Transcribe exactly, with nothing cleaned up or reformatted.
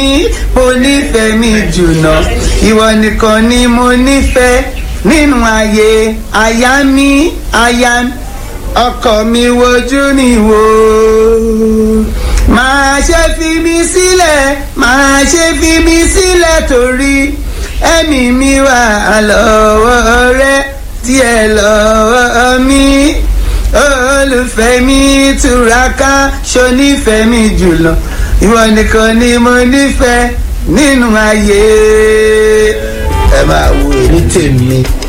mo nífẹ̀ẹ́ mi jùlọ ìwọ nìkan ni mo nífẹ̀ẹ́ nínú ayé aya mi aya ọkọ mi wojú ni wò máa ṣe fi mi sílẹ̀ máa ṣe fi mi sílẹ̀ torí ẹ̀mí mi wà lọ́wọ́ rẹ díẹ̀ lọ́wọ́ mi olùfẹ́ mi túraká ṣonífẹ́ mi jùlọ ìwọ nìkan ni mo nífẹ̀ẹ́ nínú ayé ẹ máa wo èmi tèmi.